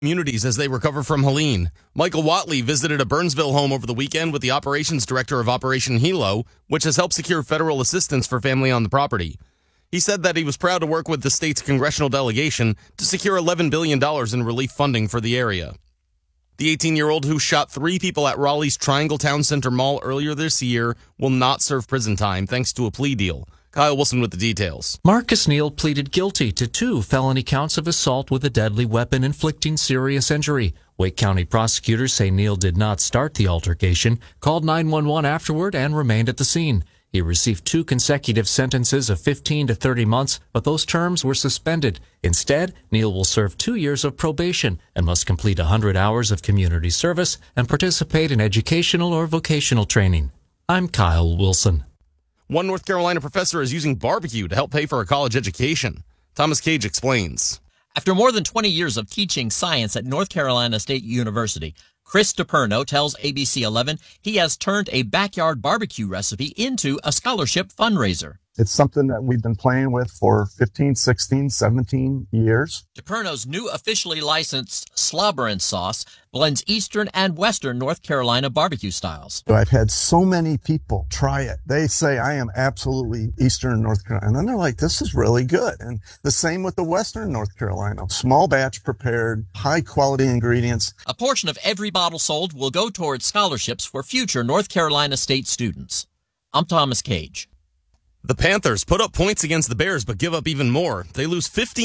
communities as they recover from Helene. Michael Watley visited a Burnsville home over the weekend with the operations director of Operation Hilo, which has helped secure federal assistance for family on the property. He said that he was proud to work with the state's congressional delegation to secure $11 billion in relief funding for the area. The 18-year-old who shot 3 people at Raleigh's Triangle Town Center Mall earlier this year will not serve prison time thanks to a plea deal. Kyle Wilson with the details. Marcus Neal pleaded guilty to 2 felony counts of assault with a deadly weapon inflicting serious injury. Wake County prosecutors say Neal did not start the altercation, called 911 afterward, and remained at the scene. He received 2 consecutive sentences of 15 to 30 months, but those terms were suspended. Instead, Neal will serve 2 years of probation and must complete 100 hours of community service and participate in educational or vocational training. I'm Kyle Wilson. One North Carolina professor is using barbecue to help pay for a college education. Thomas Cage explains. After more than 20 years of teaching science at North Carolina State University, Chris DePerno tells ABC 11 he has turned a backyard barbecue recipe into a scholarship fundraiser. It's something that we've been playing with for 15, 16, 17 years. DePerno's new officially licensed Slobberin sauce blends Eastern and Western North Carolina barbecue styles. I've had so many people try it. They say, I am absolutely Eastern North Carolina. And then they're like, this is really good. And the same with the Western North Carolina. Small batch prepared, high quality ingredients. A portion of every bottle sold will go towards scholarships for future North Carolina State students. I'm Thomas Cage. The Panthers put up points against the Bears, but give up even more. They lose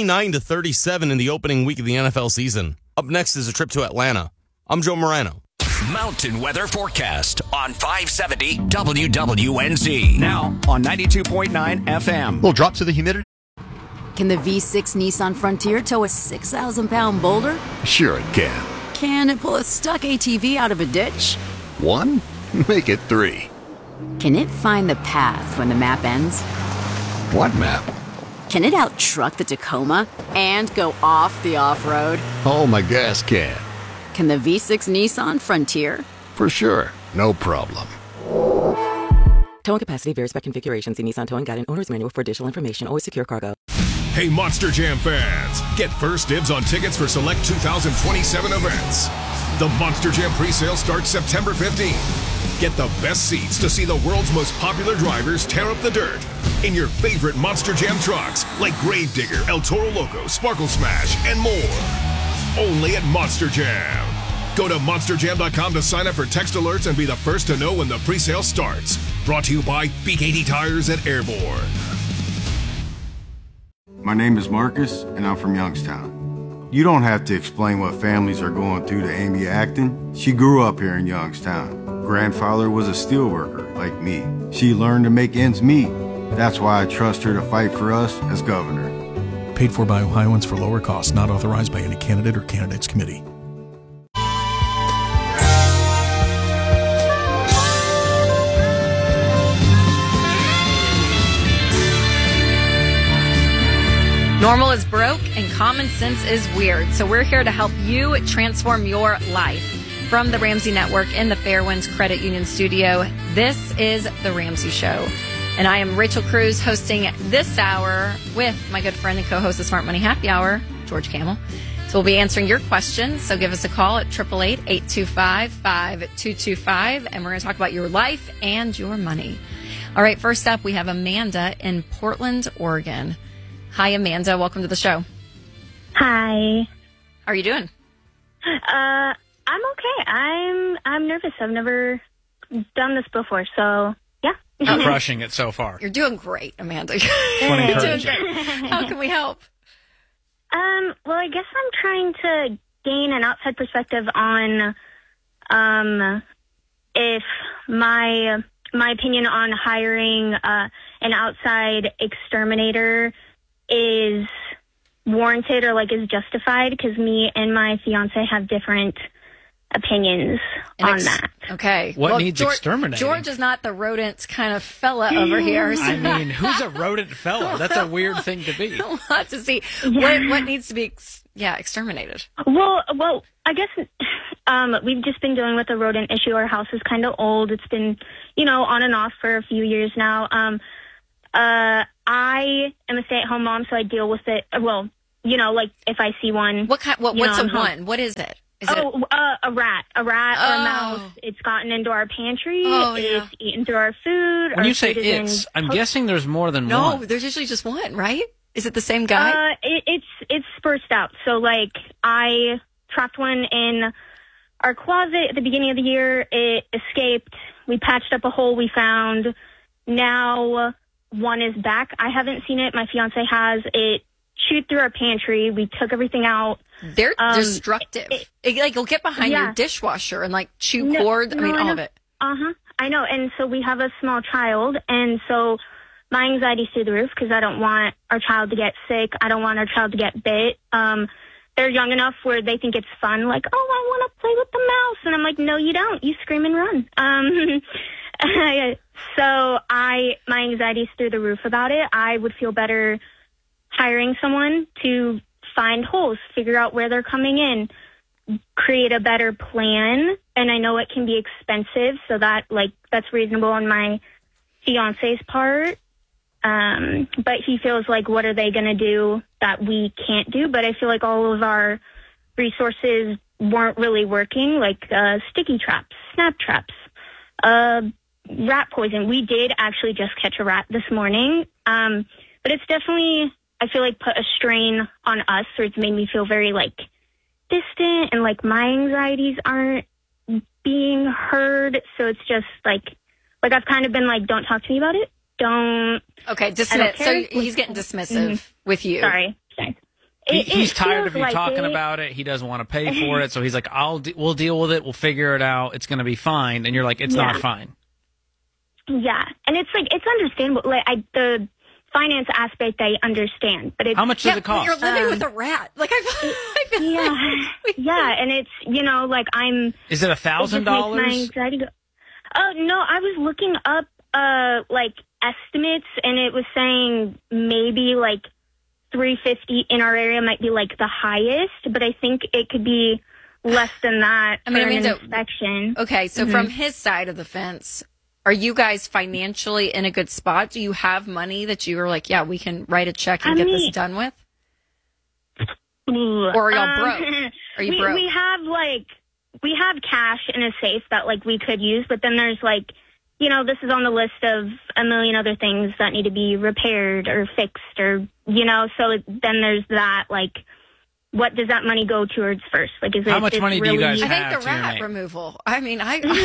59-37 in the opening week of the NFL season. Up next is a trip to Atlanta. I'm Joe Morano. Mountain weather forecast on 570 WWNZ. Now on 92.9 FM. Little drop to the humidity. Can the V6 Nissan Frontier tow a 6,000-pound boulder? Sure it can. Can it pull a stuck ATV out of a ditch? 1? Make it 3. Can it find the path when the map ends? What map? Can it out-truck the Tacoma and go off the off-road? Oh, my gas can. Can the V6 Nissan Frontier? For sure. No problem. Towing capacity varies by configuration. See Nissan Towing Guide and Owner's Manual for additional information. Always secure cargo. Hey, Monster Jam fans. Get first dibs on tickets for select 2027 events. The Monster Jam presale starts September 15th. Get the best seats to see the world's most popular drivers tear up the dirt in your favorite Monster Jam trucks like Gravedigger, El Toro Loco, Sparkle Smash, and more. Only at Monster Jam. Go to monsterjam.com to sign up for text alerts and be the first to know when the presale starts. Brought to you by BKD Tires at Airborne. My name is Marcus, and I'm from Youngstown. You don't have to explain what families are going through to Amy Acton. She grew up here in Youngstown. Grandfather was a steelworker, like me. She learned to make ends meet. That's why I trust her to fight for us as governor. Paid for by Ohioans for lower costs, not authorized by any candidate or candidates committee. Normal is broke and common sense is weird. So we're here to help you transform your life. From the Ramsey Network in the Fairwinds Credit Union studio, this is The Ramsey Show. And I am Rachel Cruz hosting this hour with my good friend and co-host of Smart Money Happy Hour, George Camel. So we'll be answering your questions. So give us a call at 888-825-5225. And we're going to talk about your life and your money. All right, first up, we have Amanda in Portland, Oregon. Hi, Amanda. Welcome to the show. Hi. How are you doing? I'm okay. I'm nervous. I've never done this before, so yeah. You're crushing it so far. You're doing great, Amanda. You're doing great. How can we help? Well, I guess I'm trying to gain an outside perspective on if my opinion on hiring an outside exterminator is warranted or is justified, because me and my fiance have different opinions on that. Okay. What needs exterminating? George is not the rodent kind of fella over here. So I mean, who's a rodent fella? That's a weird thing to be. A lot to see. Yeah. What needs to be exterminated? Well, I guess we've just been dealing with a rodent issue. Our house is kind of old. It's been, on and off for a few years now. I am a stay-at-home mom, so I deal with it. Well, like if I see one. What's a one? What is it? Is it a rat or a mouse. It's gotten into our pantry. It's eaten through our food. When you say it's, I'm guessing there's more than one. No, there's usually just one, right? Is it the same guy? It's dispersed out. So like I trapped one in our closet at the beginning of the year. It escaped. We patched up a hole we found. Now one is back. I haven't seen it. My fiance has. It chewed through our pantry. We took everything out. They're destructive. It'll get behind your dishwasher and like chew cords. All of it. I know. And so we have a small child, and so my anxiety's through the roof because I don't want our child to get sick. I don't want our child to get bit. They're young enough where they think it's fun, like, oh, I want to play with the mouse. And I'm like, no, you don't. You scream and run. So my anxiety's through the roof about it. I would feel better hiring someone to find holes, figure out where they're coming in, create a better plan. And I know it can be expensive, so that's reasonable on my fiance's part. But he feels like, what are they going to do that we can't do? But I feel like all of our resources weren't really working, like sticky traps, snap traps, rat poison. We did actually just catch a rat this morning. But it's definitely, I feel like, put a strain on us, or it's made me feel very like distant, and like my anxieties aren't being heard. So it's just like I've kind of been like, don't talk to me about it. Okay, dismiss. So he's getting dismissive with you. Sorry. He's tired of you talking about it. He doesn't want to pay for it. So he's like, we'll deal with it. We'll figure it out. It's going to be fine. And you're like, it's not fine. Yeah. And it's like, it's understandable. Like the finance aspect, I understand. But how much does it cost? You're living with a rat. Like yeah. And it's, like Is it $1,000? My anxiety go. Oh, no, I was looking up, estimates, and it was saying maybe like $350 in our area might be like the highest, but I think it could be less than that for an inspection. Okay, so from his side of the fence, are you guys financially in a good spot? Do you have money that you are like, yeah, we can write a check and get this done with? Or are y'all broke? Are you broke? We have cash in a safe that we could use, but then there's this is on the list of a million other things that need to be repaired or fixed, or so then there's that, what does that money go towards first? How much money do you guys have? I think the rat removal. I mean,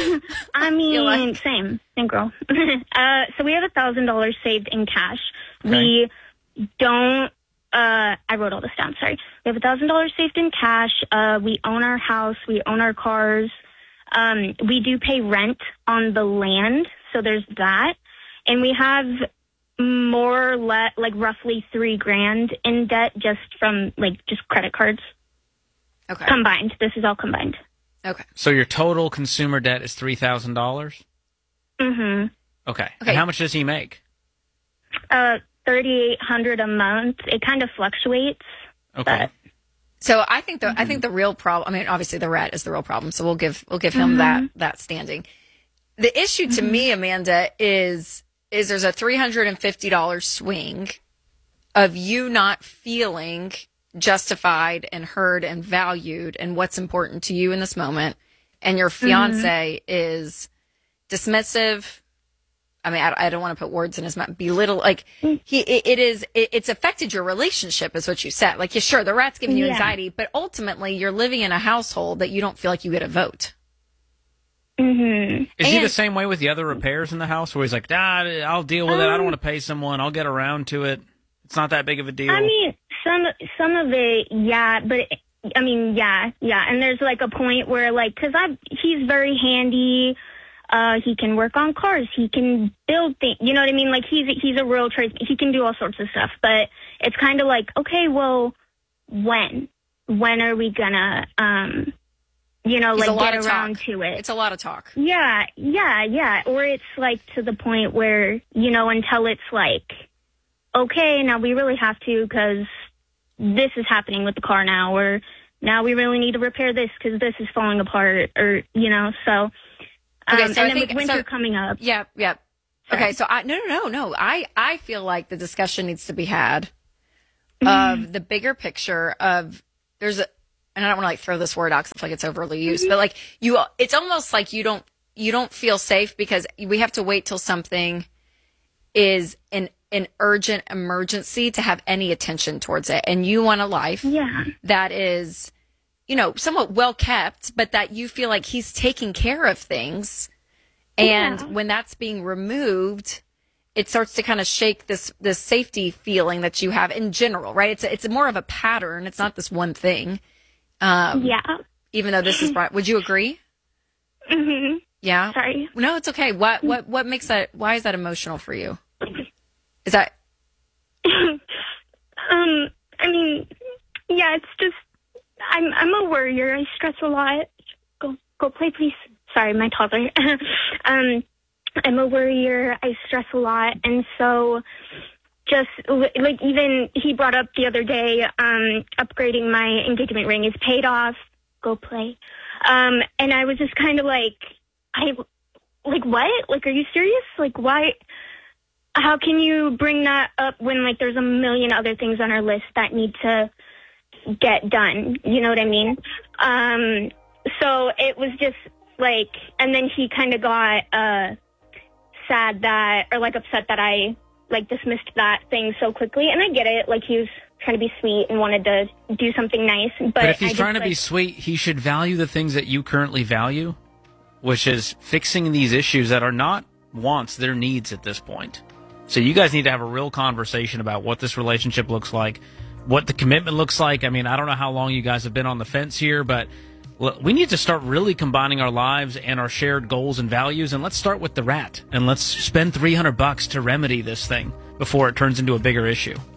same girl. So we have $1,000 saved in cash. Okay. We don't. I wrote all this down. Sorry. We have $1,000 saved in cash. We own our house. We own our cars. We do pay rent on the land, so there's that. And we have more or less, roughly $3,000 in debt just from, just credit cards. Okay. Combined. This is all combined. Okay. So your total consumer debt is $3,000? Mm-hmm. Okay. And how much does he make? $3,800 a month. It kind of fluctuates. Okay. So I think the real problem. I mean, obviously the rat is the real problem. So we'll give him that standing. The issue to me, Amanda, is there's a $350 swing of you not feeling justified and heard and valued and what's important to you in this moment, and your fiance is dismissive. I mean, I don't want to put words in his mouth. Belittle, it's affected your relationship, is what you said. Sure, the rat's giving you anxiety, but ultimately you're living in a household that you don't feel like you get a vote. Mm-hmm. Is he the same way with the other repairs in the house, where he's like, I'll deal with it. I don't want to pay someone. I'll get around to it. It's not that big of a deal. I mean, some of it, yeah, but yeah. And there's a point where because he's very handy. He can work on cars. He can build things. You know what I mean? He's a real trade. He can do all sorts of stuff. But it's kind of okay, well, when are we gonna, get around to it? It's a lot of talk. Yeah. Or it's to the point where, until it's okay, now we really have to because this is happening with the car now, or now we really need to repair this because this is falling apart, or, so. Okay, so and then with winter coming up. Yep. Okay, so no. I feel like the discussion needs to be had of the bigger picture of and I don't want to like throw this word out because I feel like it's overly used, but like it's almost like you don't feel safe because we have to wait till something is an urgent emergency to have any attention towards it. And you want a life that is, somewhat well kept, but that you feel like he's taking care of things. And when that's being removed, it starts to kind of shake this safety feeling that you have in general, right? It's more of a pattern. It's not this one thing. Even though this is bright. Would you agree? Mm-hmm. Yeah. Sorry. No, it's okay. What makes that? Why is that emotional for you? Is that? I mean, yeah. It's just I'm a worrier. I stress a lot. Go play, please. Sorry, my toddler. I'm a worrier. I stress a lot, and so just like even he brought up the other day, upgrading my engagement ring is paid off. Go play. And I was just kind of like, what? Like, are you serious? Like, why? How can you bring that up when, like, there's a million other things on our list that need to get done? You know what I mean? So it was just, like, and then he kind of got sad that, or, like, upset that I, like, dismissed that thing so quickly. And I get it. Like, he was trying to be sweet and wanted to do something nice. But if he's trying to be sweet, he should value the things that you currently value, which is fixing these issues that are not wants, they're needs at this point. So you guys need to have a real conversation about what this relationship looks like, what the commitment looks like. I mean, I don't know how long you guys have been on the fence here, but we need to start really combining our lives and our shared goals and values. And let's start with the rat, and let's spend $300 to remedy this thing before it turns into a bigger issue.